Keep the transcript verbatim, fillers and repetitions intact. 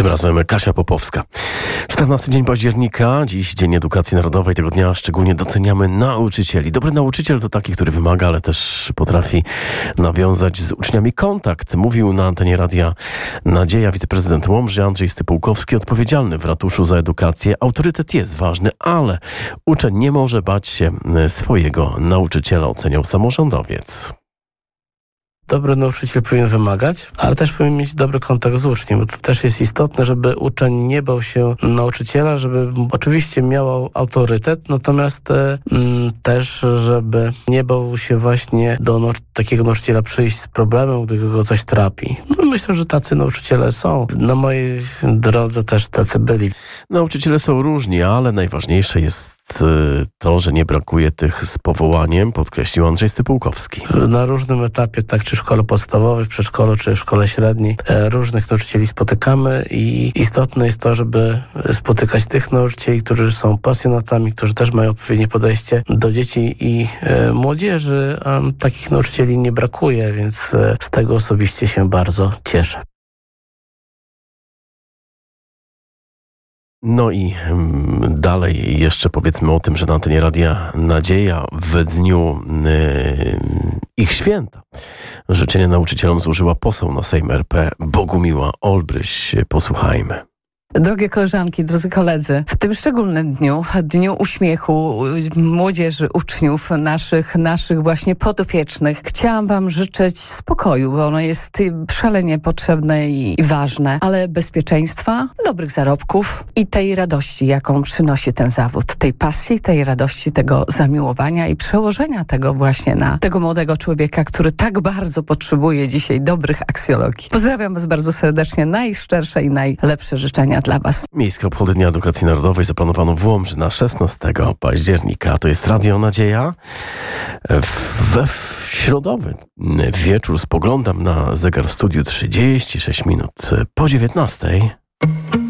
Tym razem Kasia Popowska. czternasty dzień października, dziś Dzień Edukacji Narodowej. Tego dnia szczególnie doceniamy nauczycieli. Dobry nauczyciel to taki, który wymaga, ale też potrafi nawiązać z uczniami kontakt. Mówił na antenie Radia Nadzieja wiceprezydent Łomży Andrzej Stypułkowski, odpowiedzialny w ratuszu za edukację. Autorytet jest ważny, ale uczeń nie może bać się swojego nauczyciela, oceniał samorządowiec. Dobry nauczyciel powinien wymagać, ale też powinien mieć dobry kontakt z uczniem, bo to też jest istotne, żeby uczeń nie bał się nauczyciela, żeby oczywiście miał autorytet, natomiast e, m, też, żeby nie bał się właśnie do no, takiego nauczyciela przyjść z problemem, gdy go coś trapi. No, myślę, że tacy nauczyciele są. Na mojej drodze też tacy byli. Nauczyciele są różni, ale najważniejsze jest to, że nie brakuje tych z powołaniem, podkreślił Andrzej Stypułkowski. Na różnym etapie, tak czy w szkole podstawowej, w przedszkolu, czy w szkole średniej, różnych nauczycieli spotykamy i istotne jest to, żeby spotykać tych nauczycieli, którzy są pasjonatami, którzy też mają odpowiednie podejście do dzieci i e, młodzieży. A takich nauczycieli nie brakuje, więc e, z tego osobiście się bardzo cieszę. No i dalej jeszcze powiedzmy o tym, że na antenie Radia Nadzieja w dniu yy, ich święta życzenia nauczycielom złożyła poseł na Sejm R P Bogumiła Olbryś. Posłuchajmy. Drogie koleżanki, drodzy koledzy, w tym szczególnym dniu, dniu uśmiechu młodzieży, uczniów, naszych, naszych właśnie podopiecznych, chciałam wam życzyć spokoju, bo ono jest szalenie potrzebne i ważne, ale bezpieczeństwa, dobrych zarobków i tej radości, jaką przynosi ten zawód, tej pasji, tej radości, tego zamiłowania i przełożenia tego właśnie na tego młodego człowieka, który tak bardzo potrzebuje dzisiaj dobrych aksjologii. Pozdrawiam was bardzo serdecznie, najszczersze i najlepsze życzenia dla was. Miejskie obchody Dnia Edukacji Narodowej zaplanowano w Łomży na szesnastego października. To jest Radio Nadzieja. We środowy wieczór spoglądam na zegar w studiu trzydzieści sześć minut po dziewiętnastej.